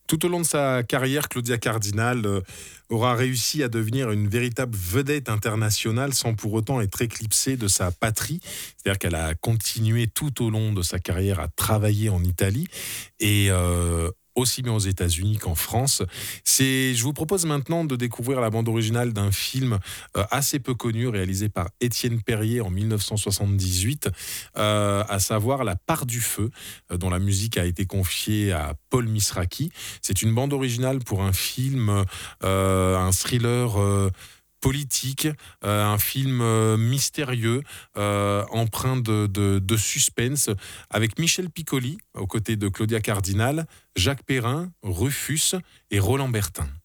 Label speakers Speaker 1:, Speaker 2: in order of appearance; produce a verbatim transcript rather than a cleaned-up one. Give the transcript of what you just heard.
Speaker 1: Tout au long de sa carrière, Claudia Cardinal euh, aura réussi à devenir une véritable vedette internationale sans pour autant être éclipsée de sa patrie. C'est-à-dire qu'elle a continué tout au long de sa carrière à travailler en Italie et euh, aussi bien aux États-Unis qu'en France. C'est, je vous propose maintenant de découvrir la bande originale d'un film euh, assez peu connu réalisé par Étienne Perrier en mille neuf cent soixante-dix-huit, euh, à savoir La part du feu, euh, dont la musique a été confiée à Paul Misraki. C'est une bande originale pour un film, euh, un thriller euh, politique, euh, un film euh, mystérieux, euh, empreint de, de, de suspense, avec Michel Piccoli aux côtés de Claudia Cardinal, Jacques Perrin, Rufus et Roland Bertin.